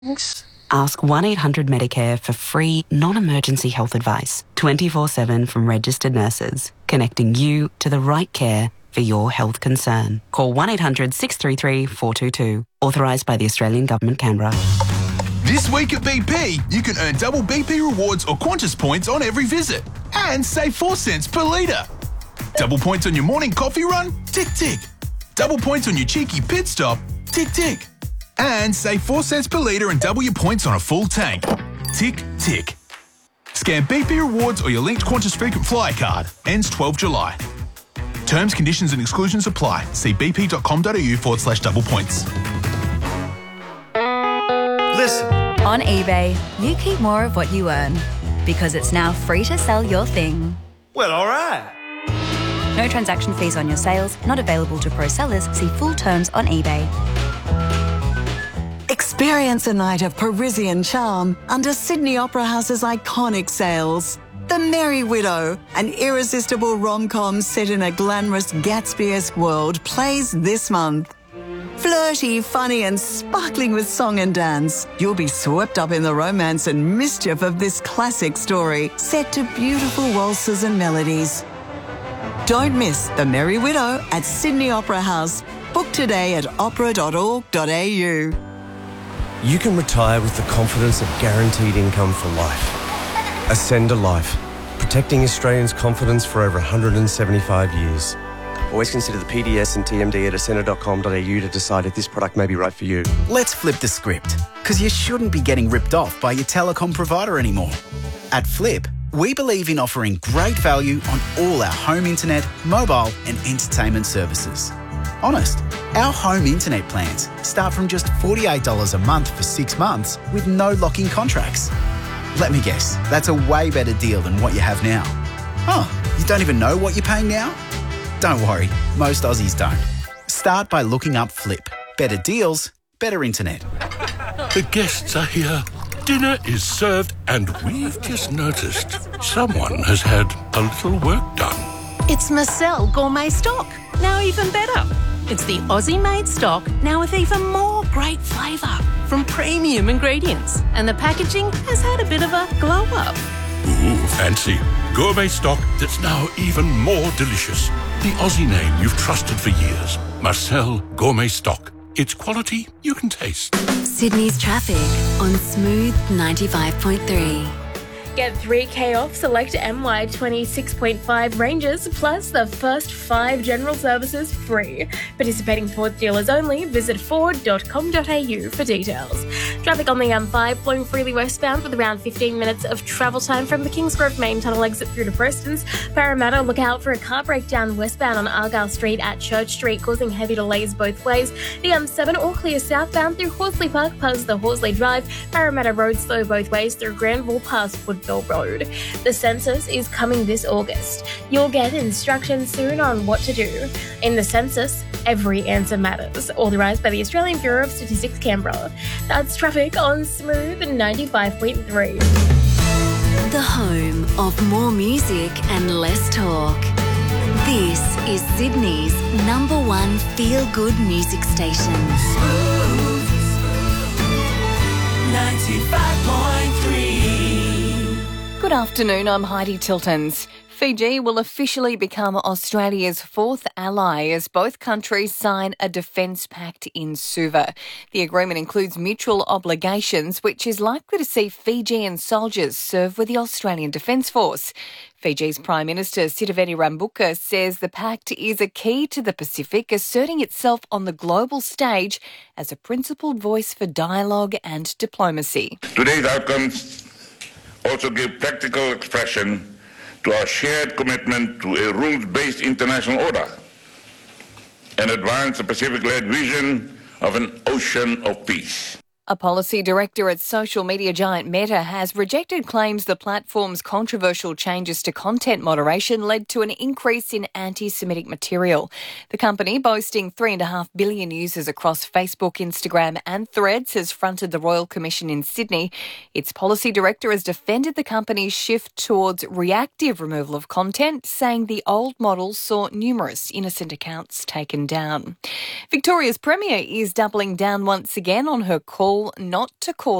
Ask 1-800-MEDICARE for free, non-emergency health advice, 24/7 from registered nurses, connecting you to the right care for your health concern. Call 1-800-633-422. Authorised by the Australian Government, Canberra. This week at BP, you can earn double BP rewards or Qantas points on every visit and save 4 cents per litre. Double points on your morning coffee run? Tick, tick. Double points on your cheeky pit stop? Tick, tick. And save 4 cents per litre and double your points on a full tank. Tick, tick. Scan BP rewards or your linked Qantas frequent flyer card. Ends 12 July. Terms, conditions and exclusions apply. See bp.com.au/double points. Listen. On eBay, you keep more of what you earn because it's now free to sell your thing. Well, all right. No transaction fees on your sales, not available to pro sellers. See full terms on eBay. Experience a night of Parisian charm under Sydney Opera House's iconic sails. The Merry Widow, an irresistible rom-com set in a glamorous Gatsby-esque world, plays this month. Flirty, funny and sparkling with song and dance, you'll be swept up in the romance and mischief of this classic story, set to beautiful waltzes and melodies. Don't miss The Merry Widow at Sydney Opera House. Book today at opera.org.au. You can retire with the confidence of guaranteed income for life. Ascend a Life, protecting Australians' confidence for over 175 years. Always consider the PDS and TMD at ascender.com.au to decide if this product may be right for you. Let's flip the script, because you shouldn't be getting ripped off by your telecom provider anymore. At Flip, we believe in offering great value on all our home internet, mobile and entertainment services. Honest, our home internet plans start from just $48 a month for 6 months with no lock-in contracts. Let me guess, that's a way better deal than what you have now. Oh, you don't even know what you're paying now? Don't worry, most Aussies don't. Start by looking up Flip. Better deals, better internet. The guests are here. Dinner is served and we've just noticed someone has had a little work done. It's Marcel Gourmet Stock, now even better. It's the Aussie-made stock, now with even more great flavour from premium ingredients. And the packaging has had a bit of a glow-up. Ooh, fancy. Gourmet stock that's now even more delicious. The Aussie name you've trusted for years. Marcel Gourmet Stock. It's quality you can taste. Sydney's traffic on Smooth 95.3. Get 3K off select MY 26.5 ranges, plus the first 5 general services free. Participating Ford dealers only. Visit ford.com.au for details. Traffic on the M5 flowing freely westbound with around 15 minutes of travel time from the Kingsgrove main tunnel exit through to Preston's. Parramatta, look out for a car breakdown westbound on Argyle Street at Church Street, causing heavy delays both ways. The M7 all clear southbound through Horsley Park past the Horsley Drive. Parramatta Road slow both ways through Granville past Woodville Road. The census is coming this August. You'll get instructions soon on what to do. In the census, every answer matters. Authorised by the Australian Bureau of Statistics, Canberra. That's traffic on Smooth 95.3. The home of more music and less talk. This is Sydney's #1 feel-good music station. Smooth 95.3. Good afternoon, I'm Heidi Tiltons. Fiji will officially become Australia's 4th ally as both countries sign a defence pact in Suva. The agreement includes mutual obligations, which is likely to see Fijian soldiers serve with the Australian Defence Force. Fiji's Prime Minister Sitiveni Rabuka says the pact is a key to the Pacific, asserting itself on the global stage as a principled voice for dialogue and diplomacy. Today's outcomes also give practical expression to our shared commitment to a rules-based international order and advance a Pacific-led vision of an ocean of peace. A policy director at social media giant Meta has rejected claims the platform's controversial changes to content moderation led to an increase in anti-Semitic material. The company, boasting 3.5 billion users across Facebook, Instagram and Threads, has fronted the Royal Commission in Sydney. Its policy director has defended the company's shift towards reactive removal of content, saying the old model saw numerous innocent accounts taken down. Victoria's Premier is doubling down once again on her call not to call